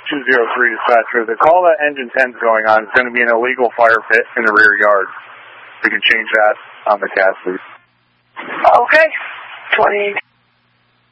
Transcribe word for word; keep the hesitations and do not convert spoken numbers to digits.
two zero three dispatcher. The call that engine ten's going on is going to be an illegal fire pit in the rear yard. We can change that on the C A S, please. Okay. twenty